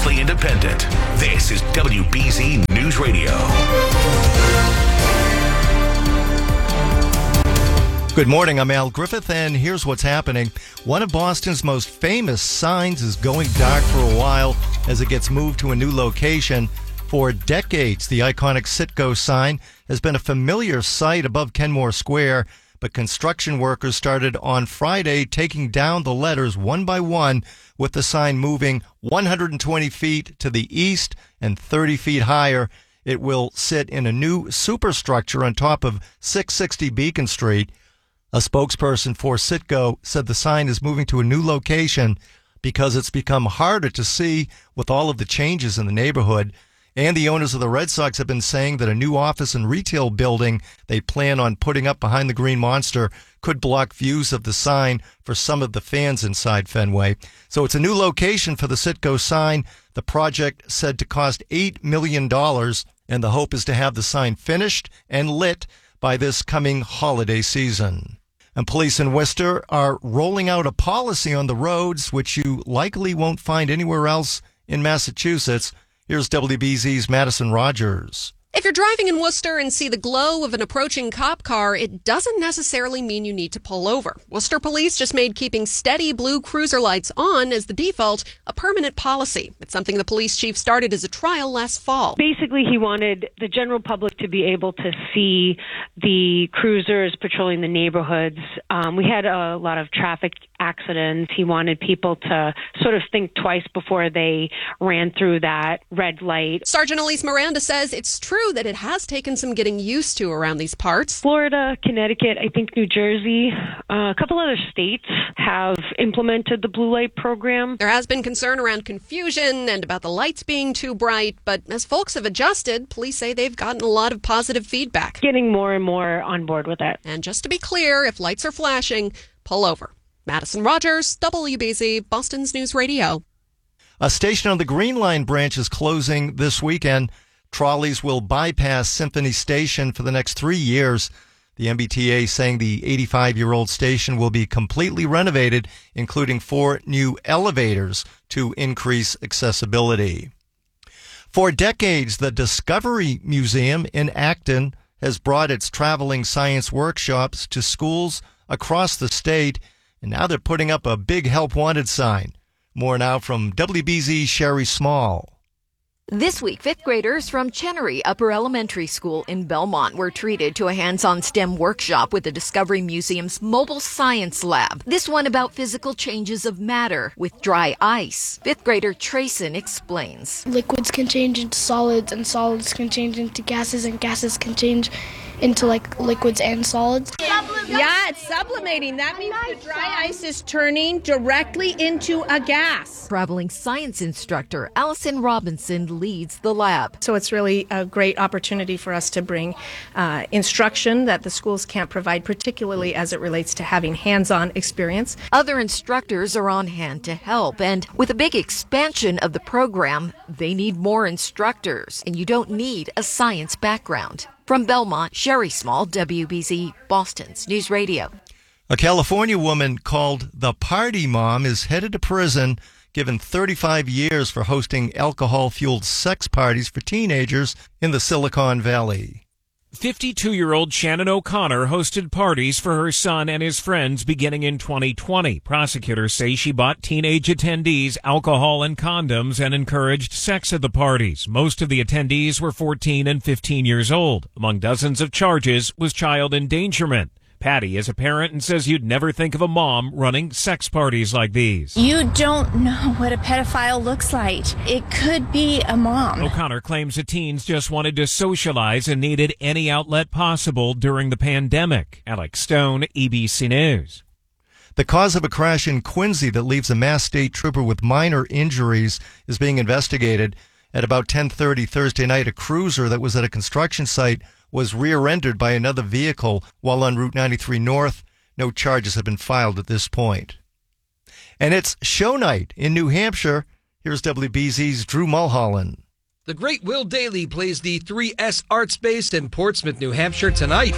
relentlessly independent. This is WBZ News Radio. Good morning, I'm Al Griffith, and here's what's happening. One of Boston's most famous signs is going dark for a while as it gets moved to a new location. For decades, the iconic Citgo sign has been a familiar sight above Kenmore Square, but construction workers started on Friday taking down the letters one by one, with the sign moving 120 feet to the east and 30 feet higher. It will sit in a new superstructure on top of 660 Beacon Street. A spokesperson for Citgo said the sign is moving to a new location because it's become harder to see with all of the changes in the neighborhood. And the owners of the Red Sox have been saying that a new office and retail building they plan on putting up behind the Green Monster could block views of the sign for some of the fans inside Fenway. So it's a new location for the Citgo sign. The project said to cost $8 million, and the hope is to have the sign finished and lit by this coming holiday season. And police in Worcester are rolling out a policy on the roads which you likely won't find anywhere else in Massachusetts. Here's WBZ's Madison Rogers. If you're driving in Worcester and see the glow of an approaching cop car, it doesn't necessarily mean you need to pull over. Worcester police just made keeping steady blue cruiser lights on as the default a permanent policy. It's something the police chief started as a trial last fall. Basically, he wanted the general public to be able to see the cruisers patrolling the neighborhoods. We had a lot of traffic accidents. He wanted people to sort of think twice before they ran through that red light. Sergeant Elise Miranda says it's true that it has taken some getting used to around these parts. Florida, Connecticut, I think New Jersey, a couple other states have implemented the blue light program. There has been concern around confusion and about the lights being too bright, but as folks have adjusted, police say they've gotten a lot of positive feedback. Getting more and more on board with it. And just to be clear, if lights are flashing, pull over. Madison Rogers, WBZ, Boston's News Radio. A station on the Green Line branch is closing this weekend. Trolleys will bypass Symphony Station for the next 3 years. The MBTA saying the 85-year-old station will be completely renovated, including 4 new elevators to increase accessibility. For decades, the Discovery Museum in Acton has brought its traveling science workshops to schools across the state, and now they're putting up a big help wanted sign. More now from WBZ's Sherry Small. This week, 5th graders from Chenery Upper Elementary School in Belmont were treated to a hands-on STEM workshop with the Discovery Museum's Mobile Science Lab. This one about physical changes of matter with dry ice. 5th grader Trayson explains. Liquids can change into solids, and solids can change into gases, and gases can change into liquids and solids. Yeah, it's sublimating. That means the dry ice is turning directly into a gas. Traveling science instructor Allison Robinson leads the lab. So it's really a great opportunity for us to bring instruction that the schools can't provide, particularly as it relates to having hands-on experience. Other instructors are on hand to help, and with a big expansion of the program, they need more instructors, and you don't need a science background. From Belmont, Sherry Small, WBZ, Boston's News Radio. A California woman called the Party Mom is headed to prison, given 35 years for hosting alcohol-fueled sex parties for teenagers in the Silicon Valley. 52-year-old Shannon O'Connor hosted parties for her son and his friends beginning in 2020. Prosecutors say she bought teenage attendees alcohol and condoms and encouraged sex at the parties. Most of the attendees were 14 and 15 years old. Among dozens of charges was child endangerment. Patty is a parent and says you'd never think of a mom running sex parties like these. You don't know what a pedophile looks like. It could be a mom. O'Connor claims the teens just wanted to socialize and needed any outlet possible during the pandemic. Alex Stone, ABC News. The cause of a crash in Quincy that leaves a Mass State Trooper with minor injuries is being investigated. At about 10:30 Thursday night, a cruiser that was at a construction site was rear-ended by another vehicle while on Route 93 North. No charges have been filed at this point. And it's show night in New Hampshire. Here's WBZ's Drew Mulholland. The great Will Daly plays the 3S Art Space in Portsmouth, New Hampshire tonight.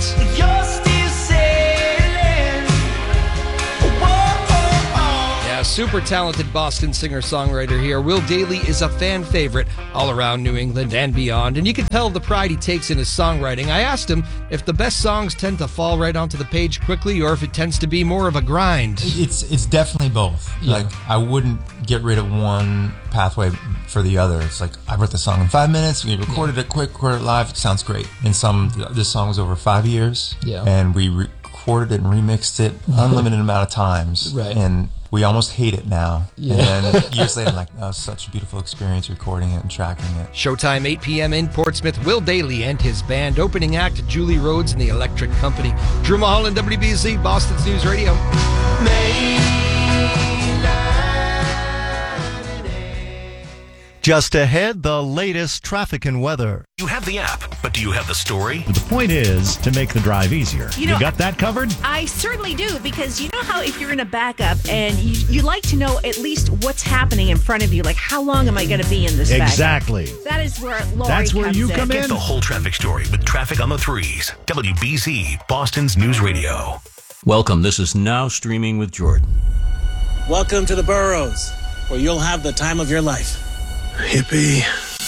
Yeah, super talented Boston singer-songwriter here. Will Dailey is a fan favorite all around New England and beyond, and you can tell the pride he takes in his songwriting. I asked him if the best songs tend to fall right onto the page quickly or if it tends to be more of a grind. It's definitely both. Yeah. Like, I wouldn't get rid of one pathway for the other. It's like, I wrote the song in 5 minutes, we recorded it quick, recorded it live, it sounds great. And this song was over 5 years, and we recorded it and remixed it unlimited amount of times. Right. And we almost hate it now. Yeah. And then years later, I'm like, oh, such a beautiful experience recording it and tracking it. Showtime, 8 p.m. in Portsmouth. Will Dailey and his band. Opening act, Julie Rhodes and the Electric Company. Drew Mulholland, WBZ, Boston's News Radio. Just ahead, the latest traffic and weather. You have the app, but do you have the story? The point is to make the drive easier. You got that covered? I certainly do, because you know how if you're in a backup and you like to know at least what's happening in front of you, like how long am I going to be in this Exactly. backup? That is where Lori That's where you come in. Get the whole traffic story with Traffic on the Threes. WBZ, Boston's News Radio. Welcome. This is Now Streaming with Jordan. Welcome to the Burrows, where you'll have the time of your life. Hippie.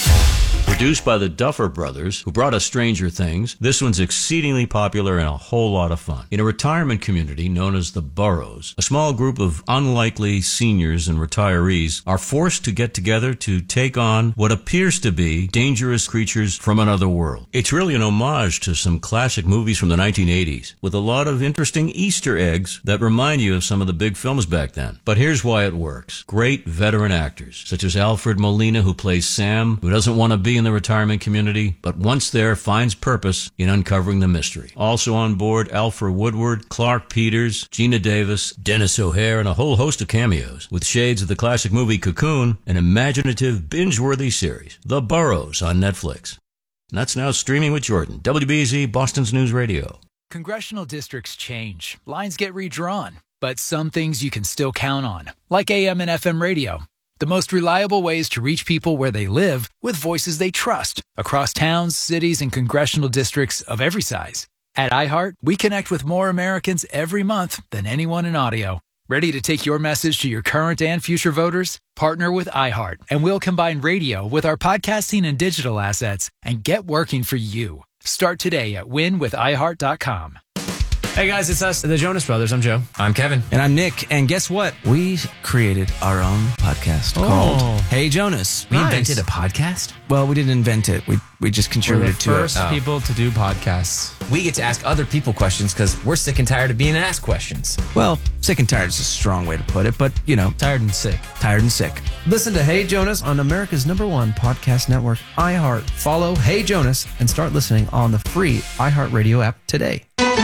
Produced by the Duffer Brothers, who brought us Stranger Things, this one's exceedingly popular and a whole lot of fun. In a retirement community known as the Burrows, a small group of unlikely seniors and retirees are forced to get together to take on what appears to be dangerous creatures from another world. It's really an homage to some classic movies from the 1980s, with a lot of interesting Easter eggs that remind you of some of the big films back then. But here's why it works. Great veteran actors, such as Alfred Molina, who plays Sam, who doesn't want to be in the retirement community, but once there finds purpose in uncovering the mystery. Also on board, Alfred Woodward, Clark Peters, Gina Davis, Dennis O'Hare, and a whole host of cameos, with shades of the classic movie Cocoon, an imaginative, binge-worthy series, The Burrows on Netflix. And that's Now Streaming with Jordan, WBZ, Boston's News Radio. Congressional districts change, lines get redrawn, but some things you can still count on, like AM and FM radio. The most reliable ways to reach people where they live with voices they trust across towns, cities, and congressional districts of every size. At iHeart, we connect with more Americans every month than anyone in audio. Ready to take your message to your current and future voters? Partner with iHeart, and we'll combine radio with our podcasting and digital assets and get working for you. Start today at winwithiheart.com. Hey guys, it's us, the Jonas Brothers. I'm Joe. I'm Kevin. And I'm Nick. And guess what? We created our own podcast called Hey Jonas. We invented a podcast? Well, we didn't invent it. We just contributed to it. We're the first people to do podcasts. We get to ask other people questions because we're sick and tired of being asked questions. Well, sick and tired is a strong way to put it, but, you know. Tired and sick. Tired and sick. Listen to Hey Jonas on America's #1 podcast network, iHeart. Follow Hey Jonas and start listening on the free iHeartRadio app today.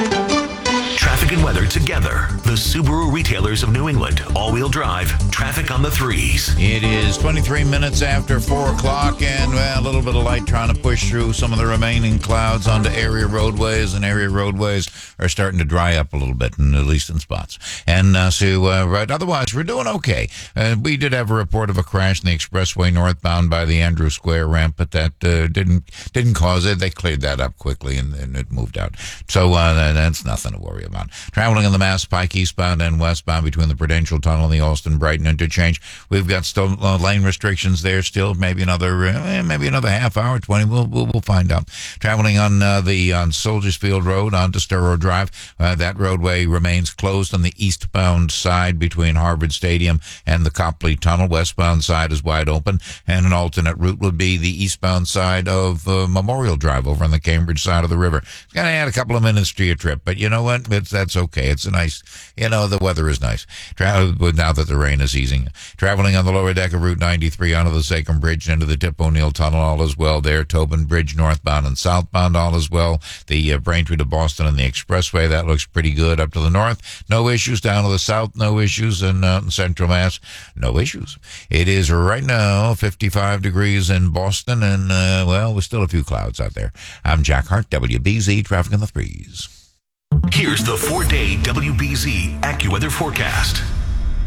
Traffic and weather together. The Subaru retailers of New England. All-wheel drive. Traffic on the Threes. It is 23 minutes after 4 o'clock, and a little bit of light trying to push through some of the remaining clouds onto area roadways, and area roadways are starting to dry up a little bit, at least in spots. And right, otherwise, we're doing okay. We did have a report of a crash in the expressway northbound by the Andrew Square ramp, but that didn't cause it. They cleared that up quickly, and it moved out. So that's nothing to worry about. Traveling in the Mass Pike eastbound and westbound between the Prudential Tunnel and the Alston-Brighton interchange, we've got still lane restrictions there still. Maybe another half hour, 20. We'll find out. Traveling on Soldiers Field Road onto Sturrow Drive, that roadway remains closed on the eastbound side between Harvard Stadium and the Copley Tunnel. Westbound side is wide open, and an alternate route would be the eastbound side of Memorial Drive over on the Cambridge side of the river. It's going to add a couple of minutes to your trip, but you know what? That's okay. It's a nice, the weather is nice. Now that the rain is easing. Traveling on the lower deck of Route 93 onto the Sachem Bridge and into the Tip O'Neill Tunnel, all is well there. Tobin Bridge northbound and southbound, all is well. The Braintree to Boston and the Expressway, that looks pretty good. Up to the north, no issues. Down to the south, no issues. And in Central Mass, no issues. It is right now 55 degrees in Boston, and, there's still a few clouds out there. I'm Jack Hart, WBZ, Traffic on the Threes. Here's the 4-day WBZ AccuWeather forecast.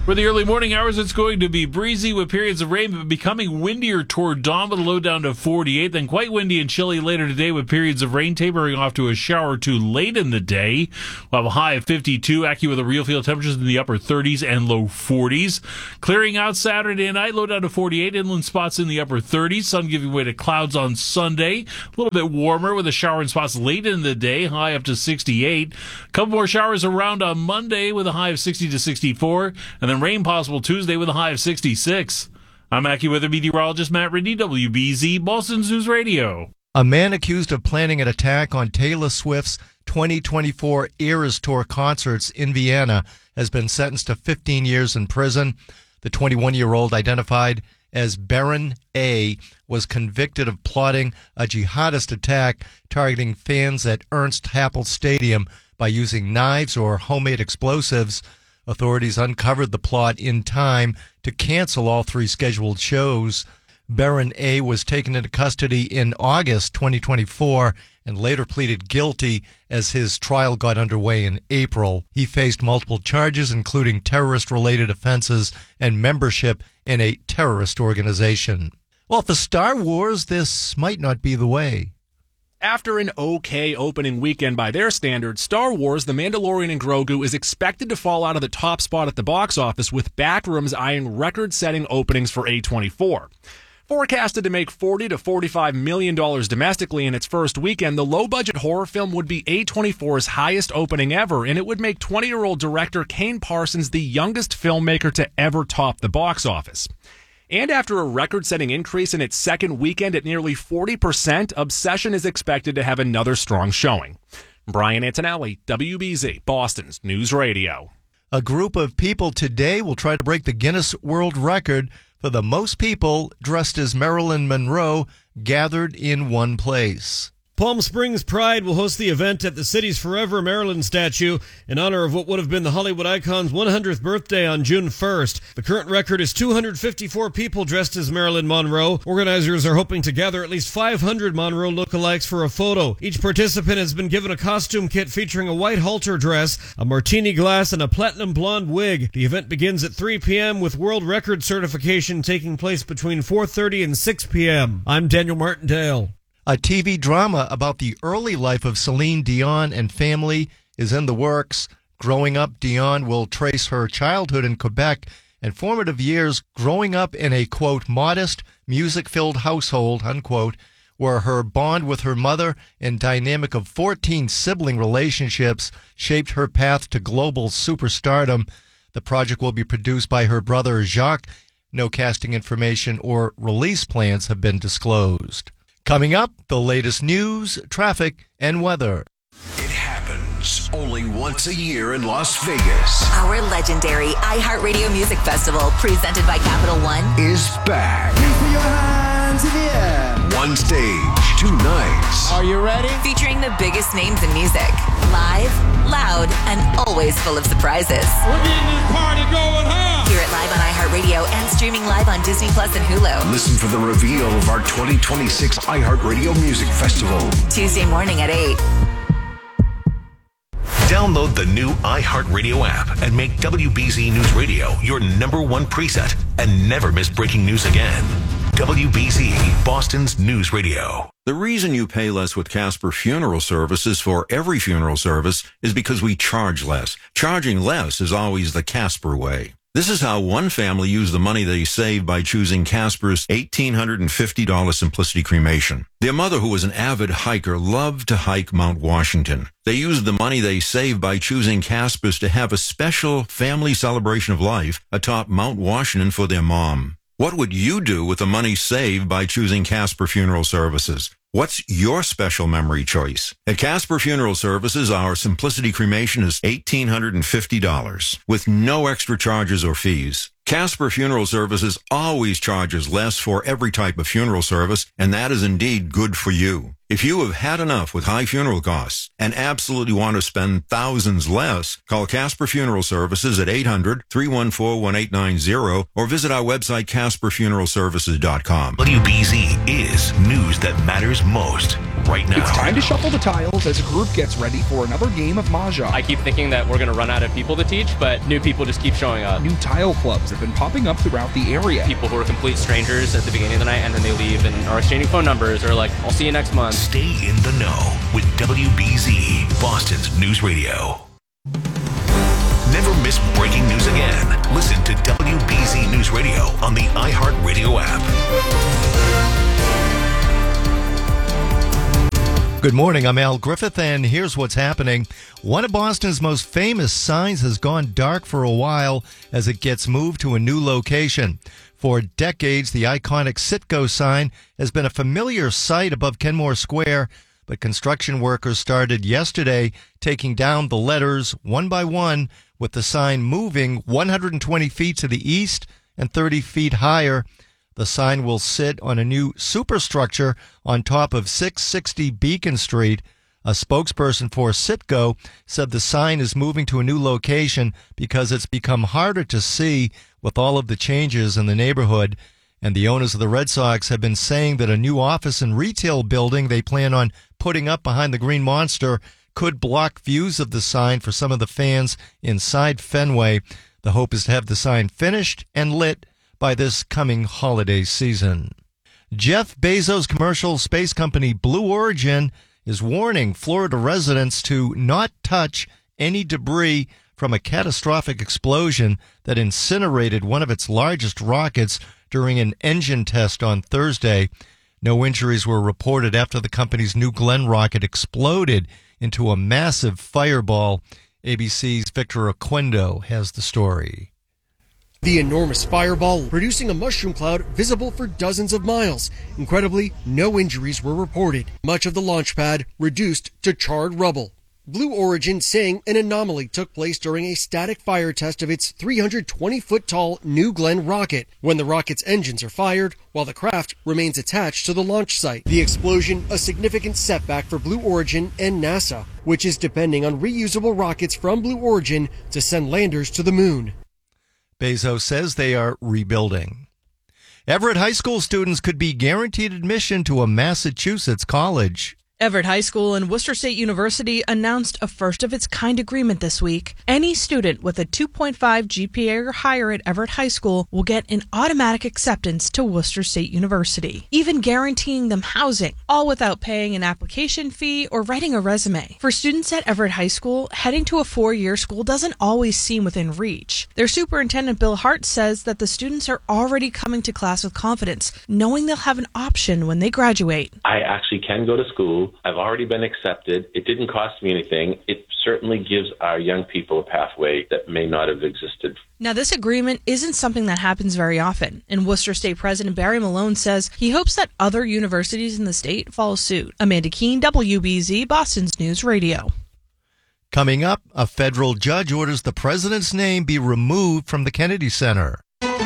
For the early morning hours, it's going to be breezy with periods of rain, but becoming windier toward dawn with a low down to 48. Then quite windy and chilly later today with periods of rain tapering off to a shower or two late in the day. We'll have a high of 52, accurate with the real field temperatures in the upper 30s and low 40s. Clearing out Saturday night, low down to 48. Inland spots in the upper 30s. Sun giving way to clouds on Sunday. A little bit warmer with a shower in spots late in the day, high up to 68. A couple more showers around on Monday with a high of 60 to 64. And then rain possible Tuesday with a high of 66. I'm AccuWeather meteorologist Matt Ridney, WBZ, Boston's News Radio. A man accused of planning an attack on Taylor Swift's 2024 Eras Tour concerts in Vienna has been sentenced to 15 years in prison. The 21-year-old, identified as Baron A., was convicted of plotting a jihadist attack targeting fans at Ernst Happel Stadium by using knives or homemade explosives. Authorities uncovered the plot in time to cancel all 3 scheduled shows. Baron A. was taken into custody in August 2024 and later pleaded guilty as his trial got underway in April. He faced multiple charges, including terrorist-related offenses and membership in a terrorist organization. Well, for Star Wars, this might not be the way. After an okay opening weekend by their standards, Star Wars: The Mandalorian and Grogu is expected to fall out of the top spot at the box office, with Backrooms eyeing record-setting openings for A24. Forecasted to make $40 to $45 million domestically in its first weekend, the low-budget horror film would be A24's highest opening ever, and it would make 20-year-old director Kane Parsons the youngest filmmaker to ever top the box office. And after a record-setting increase in its second weekend at nearly 40%, Obsession is expected to have another strong showing. Brian Antonelli, WBZ, Boston's News Radio. A group of people today will try to break the Guinness World Record for the most people dressed as Marilyn Monroe gathered in one place. Palm Springs Pride will host the event at the city's Forever Marilyn statue in honor of what would have been the Hollywood icon's 100th birthday on June 1st. The current record is 254 people dressed as Marilyn Monroe. Organizers are hoping to gather at least 500 Monroe lookalikes for a photo. Each participant has been given a costume kit featuring a white halter dress, a martini glass, and a platinum blonde wig. The event begins at 3 p.m. with world record certification taking place between 4:30 and 6 p.m. I'm Daniel Martindale. A TV drama about the early life of Celine Dion and family is in the works. Growing Up, Dion will trace her childhood in Quebec and formative years growing up in a, quote, modest, music-filled household, unquote, where her bond with her mother and dynamic of 14 sibling relationships shaped her path to global superstardom. The project will be produced by her brother Jacques. No casting information or release plans have been disclosed. Coming up, the latest news, traffic, and weather. It happens only once a year in Las Vegas. Our legendary iHeartRadio Music Festival, presented by Capital One, is back. Put your hands in the air. One stage, 2 nights. Are you ready? featuring the biggest names in music. Live, loud, and always full of surprises. We're getting this party going, huh? Hear it live on iHeartRadio and streaming live on Disney Plus and Hulu. Listen for the reveal of our 2026 iHeartRadio Music Festival. Tuesday morning at 8. Download the new iHeartRadio app and make WBZ News Radio your #1 preset and never miss breaking news again. WBZ, Boston's News Radio. The reason you pay less with Casper Funeral Services for every funeral service is because we charge less. Charging less is always the Casper way. This is how one family used the money they saved by choosing Casper's $1,850 Simplicity Cremation. Their mother, who was an avid hiker, loved to hike Mount Washington. They used the money they saved by choosing Casper's to have a special family celebration of life atop Mount Washington for their mom. What would you do with the money saved by choosing Casper Funeral Services? What's your special memory choice? At Casper Funeral Services, our Simplicity Cremation is $1,850 with no extra charges or fees. Casper Funeral Services always charges less for every type of funeral service, and that is indeed good for you. If you have had enough with high funeral costs and absolutely want to spend thousands less, call Casper Funeral Services at 800-314-1890 or visit our website, CasperFuneralServices.com. WBZ is news that matters most. right now. It's time to shuffle the tiles as a group gets ready for another game of Mahjong. I keep thinking that we're going to run out of people to teach, but new people just keep showing up. New tile clubs have been popping up throughout the area. People who are complete strangers at the beginning of the night, and then they leave and are exchanging phone numbers or like, I'll see you next month. Stay in the know with WBZ, Boston's News Radio. Never miss breaking news again. Listen to WBZ News Radio on the iHeartRadio app. Good morning, I'm Al Griffith, and here's what's happening. One of Boston's most famous signs has gone dark for a while as it gets moved to a new location. For decades, the iconic Citgo sign has been a familiar sight above Kenmore Square, but construction workers started yesterday taking down the letters one by one, with the sign moving 120 feet to the east and 30 feet higher. The sign will sit on a new superstructure on top of 660 Beacon Street. A spokesperson for Citgo said the sign is moving to a new location because it's become harder to see with all of the changes in the neighborhood. And the owners of the Red Sox have been saying that a new office and retail building they plan on putting up behind the Green Monster could block views of the sign for some of the fans inside Fenway. The hope is to have the sign finished and lit by this coming holiday season. Jeff Bezos' commercial space company Blue Origin is warning Florida residents to not touch any debris from a catastrophic explosion that incinerated one of its largest rockets during an engine test on Thursday. No injuries were reported after the company's New Glenn rocket exploded into a massive fireball. ABC's Victor Oquendo has the story. The enormous fireball producing a mushroom cloud visible for dozens of miles. Incredibly, no injuries were reported. Much of the launch pad reduced to charred rubble. Blue Origin saying an anomaly took place during a static fire test of its 320-foot-tall New Glenn rocket when the rocket's engines are fired while the craft remains attached to the launch site. The explosion, a significant setback for Blue Origin and NASA, which is depending on reusable rockets from Blue Origin to send landers to the moon. Bezos says they are rebuilding. Everett High School students could be guaranteed admission to a Massachusetts college. Everett High School and Worcester State University announced a first-of-its-kind agreement this week. Any student with a 2.5 GPA or higher at Everett High School will get an automatic acceptance to Worcester State University, even guaranteeing them housing, all without paying an application fee or writing a resume. For students at Everett High School, heading to a four-year school doesn't always seem within reach. Their superintendent, Bill Hart, says that the students are already coming to class with confidence, knowing they'll have an option when they graduate. I actually can go to school. I've already been accepted. It didn't cost me anything. It certainly gives our young people a pathway that may not have existed. Now, this agreement isn't something that happens very often, and Worcester State President Barry Malone says he hopes that other universities in the state follow suit. Amanda Keene, WBZ, Boston's News Radio. Coming up, a federal judge orders the president's name be removed from the Kennedy Center.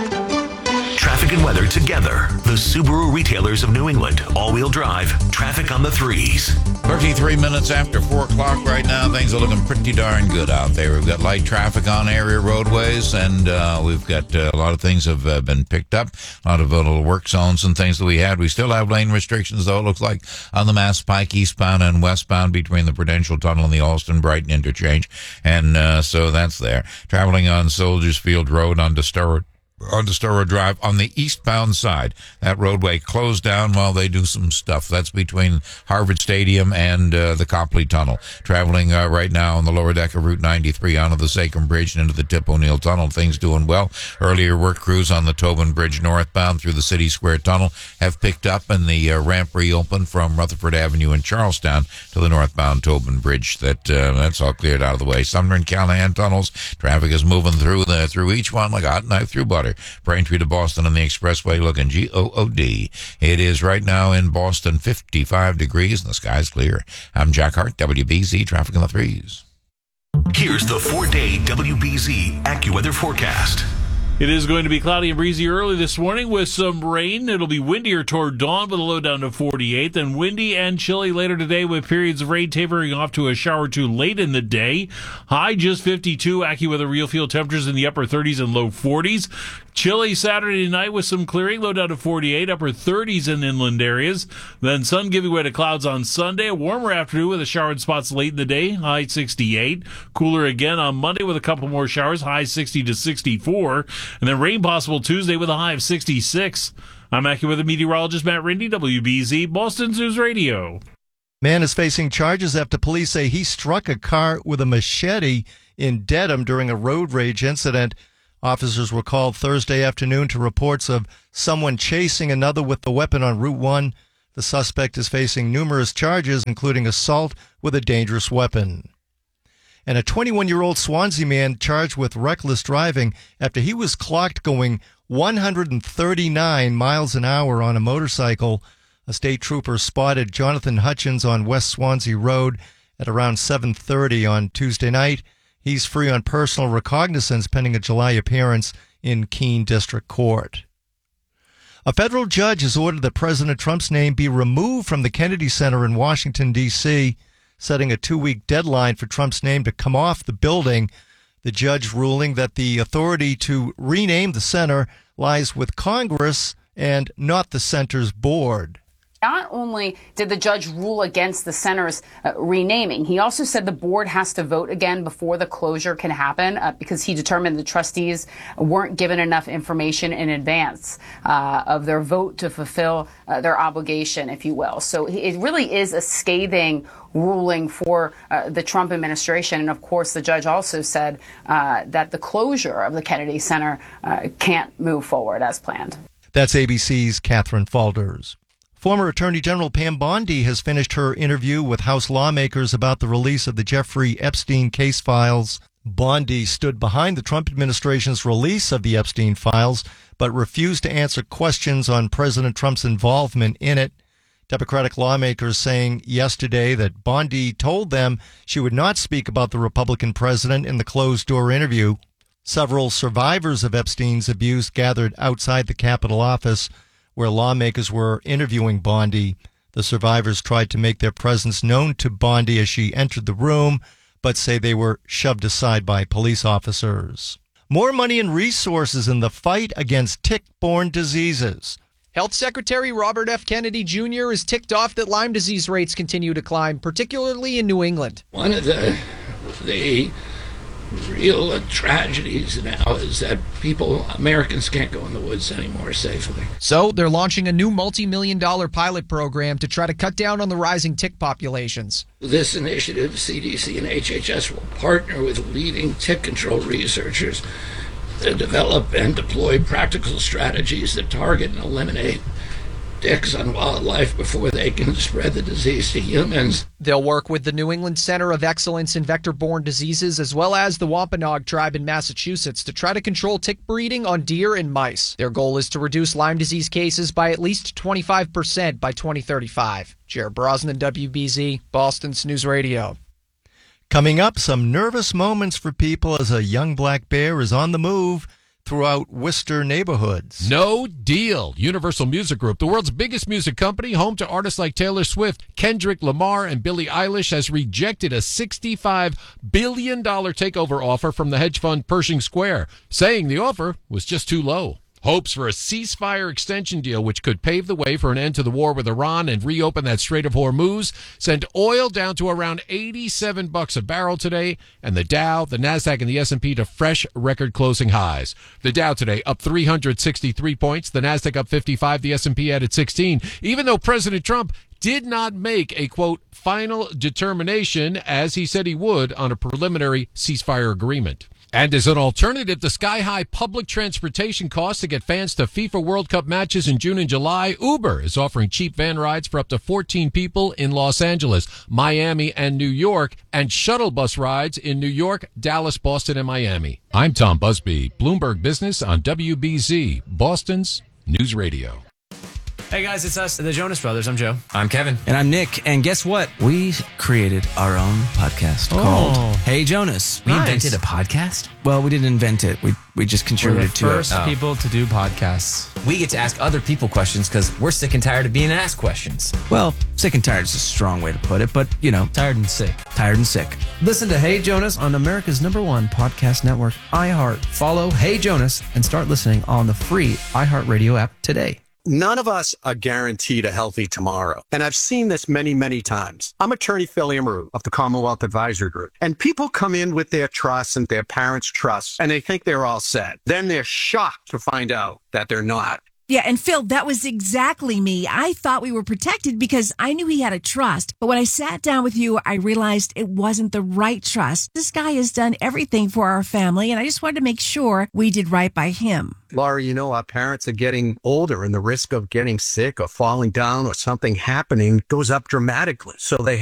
Traffic and weather together. The Subaru retailers of New England. All-wheel drive. Traffic on the 3s. 33 minutes after 4 o'clock right now. Things are looking pretty darn good out there. We've got light traffic on area roadways, and we've got a lot of things have been picked up. A lot of little work zones and things that we had. We still have lane restrictions, though, it looks like, on the Mass Pike eastbound and westbound between the Prudential Tunnel and the Alston-Brighton interchange. And so that's there. Traveling on Soldiers Field Road onto Storrow Drive on the eastbound side. That roadway closed down while they do some stuff. That's between Harvard Stadium and the Copley Tunnel. Traveling right now on the lower deck of Route 93 onto the Sacrum Bridge and into the Tip O'Neill Tunnel. Things doing well. Earlier work crews on the Tobin Bridge northbound through the City Square Tunnel have picked up, and the ramp reopened from Rutherford Avenue in Charlestown to the northbound Tobin Bridge. That's all cleared out of the way. Sumner and Callahan tunnels. Traffic is moving through each one like a hot knife through butter. Braintree to Boston on the expressway looking G-O-O-D. It is right now in Boston 55 degrees and the sky's clear. I'm Jack Hart, WBZ Traffic on the 3s. Here's the 4-day WBZ AccuWeather forecast. It is going to be cloudy and breezy early this morning with some rain. It'll be windier toward dawn with a low down to 48. Then windy and chilly later today with periods of rain tapering off to a shower or two late in the day. High just 52. AccuWeather real feel temperatures in the upper 30s and low 40s. Chilly Saturday night with some clearing, low down to 48, upper 30s in inland areas. Then sun giving way to clouds on Sunday. A warmer afternoon with a shower in spots late in the day, high 68. Cooler again on Monday with a couple more showers, high 60 to 64. And then rain possible Tuesday with a high of 66. I'm AccuWeather meteorologist Matt Rindy, WBZ, Boston's News Radio. Man is facing charges after police say he struck a car with a machete in Dedham during a road rage incident. Officers were called Thursday afternoon to reports of someone chasing another with the weapon on Route 1. The suspect is facing numerous charges, including assault with a dangerous weapon. And a 21-year-old Swansea man charged with reckless driving after he was clocked going 139 miles an hour on a motorcycle. A state trooper spotted Jonathan Hutchins on West Swansea Road at around 7:30 on Tuesday night. He's free on personal recognizance pending a July appearance in Keene District Court. A federal judge has ordered that President Trump's name be removed from the Kennedy Center in Washington, D.C., setting a 2-week deadline for Trump's name to come off the building. The judge ruling that the authority to rename the center lies with Congress and not the center's board. Not only did the judge rule against the center's renaming, he also said the board has to vote again before the closure can happen because he determined the trustees weren't given enough information in advance of their vote to fulfill their obligation, if you will. So it really is a scathing ruling for the Trump administration. And of course, the judge also said that the closure of the Kennedy Center can't move forward as planned. That's ABC's Catherine Falders. Former Attorney General Pam Bondi has finished her interview with House lawmakers about the release of the Jeffrey Epstein case files. Bondi stood behind the Trump administration's release of the Epstein files, but refused to answer questions on President Trump's involvement in it. Democratic lawmakers saying yesterday that Bondi told them she would not speak about the Republican president in the closed-door interview. Several survivors of Epstein's abuse gathered outside the Capitol office where lawmakers were interviewing Bondi. The survivors tried to make their presence known to Bondi as she entered the room, but say they were shoved aside by police officers. More money and resources in the fight against tick-borne diseases. Health Secretary Robert F. Kennedy Jr. is ticked off that Lyme disease rates continue to climb, particularly in New England. One of the real tragedies now is that Americans can't go in the woods anymore safely. So they're launching a new multi-million-dollar pilot program to try to cut down on the rising tick populations. This initiative, CDC and HHS will partner with leading tick control researchers to develop and deploy practical strategies that target and eliminate ticks on wildlife before they can spread the disease to humans. They'll work with the New England Center of Excellence in Vector-Borne Diseases as well as the Wampanoag tribe in Massachusetts to try to control tick breeding on deer and mice. Their goal is to reduce Lyme disease cases by at least 25% by 2035. Jared Brosnan, WBZ, Boston's News Radio. Coming up, some nervous moments for people as a young black bear is on the move throughout Worcester neighborhoods. No deal. Universal Music Group, the world's biggest music company, home to artists like Taylor Swift, Kendrick Lamar, and Billie Eilish, has rejected a $65 billion takeover offer from the hedge fund Pershing Square, saying the offer was just too low. Hopes for a ceasefire extension deal, which could pave the way for an end to the war with Iran and reopen that Strait of Hormuz, sent oil down to around $87 a barrel today, and the Dow, the Nasdaq, and the S&P to fresh record closing highs. The Dow today up 363 points, the Nasdaq up 55, the S&P added 16, even though President Trump did not make a, quote, final determination, as he said he would, on a preliminary ceasefire agreement. And as an alternative to sky-high public transportation costs to get fans to FIFA World Cup matches in June and July, Uber is offering cheap van rides for up to 14 people in Los Angeles, Miami, and New York, and shuttle bus rides in New York, Dallas, Boston, and Miami. I'm Tom Busby, Bloomberg Business on WBZ, Boston's News Radio. Hey guys, it's us, the Jonas Brothers. I'm Joe. I'm Kevin. And I'm Nick. And guess what? We created our own podcast called Hey Jonas. We invented a podcast? Well, we didn't invent it. We just contributed to it. We're the first people to do podcasts. We get to ask other people questions because we're sick and tired of being asked questions. Well, sick and tired is a strong way to put it, but, you know. Tired and sick. Tired and sick. Listen to Hey Jonas on America's #1 podcast network, iHeart. Follow Hey Jonas and start listening on the free iHeartRadio app today. None of us are guaranteed a healthy tomorrow. And I've seen this many, many times. I'm attorney Phil Amaru of the Commonwealth Advisory Group. And people come in with their trust and their parents' trust, and they think they're all set. Then they're shocked to find out that they're not. Yeah, and Phil, that was exactly me. I thought we were protected because I knew he had a trust. But when I sat down with you, I realized it wasn't the right trust. This guy has done everything for our family, and I just wanted to make sure we did right by him. Laura, you know, our parents are getting older, and the risk of getting sick or falling down or something happening goes up dramatically. So they